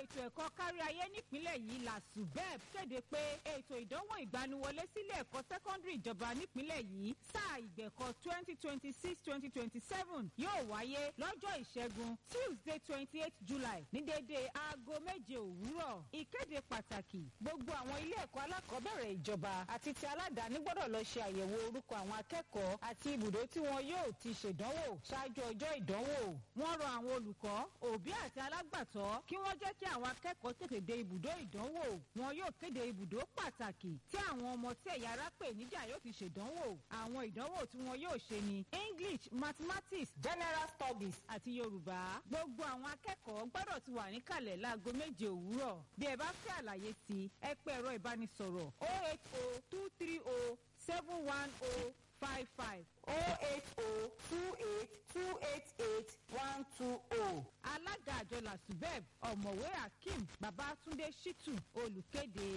ètò ẹ̀kọ́ kárí ayé nípínlẹ̀ yìí LASUBEB kéde pé ètò ìdánwò ìgbaniwọlé sílé ẹ̀kọ́ sẹ́kọ́ndírì ìjọba nípínlẹ̀ yìí sáà ìgbẹ̀kọ́ 2026-2027 yóò wáyé lọ́jọ́ ìṣẹ́gun Tuesday 28 July ní dédé aago 7 òwúrọ̀. Ìkéde pàtàkì: gbogbo àwọn ilé ẹ̀kọ́ alákọ̀ọ́bẹ̀rẹ̀ ìjọba àti ti aládàáni gbọ́dọ̀ lọ ṣe àyẹ̀wò orúkọ àwọn akẹ́kọ̀ọ́ àti ibùdó tí wọn yóò ti ṣèdánwò ṣáájú ọjọ́ ìdánwò. Wọ́n rọ àwọn olùkọ́, òbí àti alágbàtọ́ kí wọ́n jẹ́ kí àwọn akẹ́kọ̀ọ́ tètè dé ibùdó ìdánwò. Wọn yóò kéde ibùdó pàtàkì tí àwọn ọmọ tí ẹ̀yà ara pè níjà yóò ti ṣèdánwò. Àwọn ìdánwò tí wọn yóò ṣe ni English, Mathematics, General Studies àti Yorùbá. Gbogbo àwọn akẹ́kọ̀ọ́ gbọ́dọ̀ ti wà níkàlẹ̀ láago 7 òwúrọ̀. Bí ẹ bá fẹ́ àlàyé sí i, ẹ pè ẹ̀rọ ìbánisọ̀rọ̀ 080-230-71055 08028288120. Alága àjọ LASUBEB Ọ̀mọ̀wé Hakeem Babátúndé Shittu olùkéde.